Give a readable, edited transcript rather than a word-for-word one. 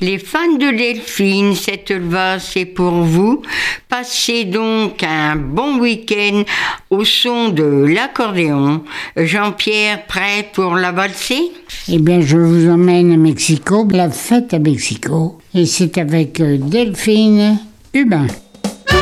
Les fans de Delphine, cette valse est pour vous. Passez donc un bon week-end au son de l'accordéon. Jean-Pierre, prêt pour la valser? Eh bien, je vous emmène à Mexico, la fête à Mexico. Et c'est avec Delphine Hubin.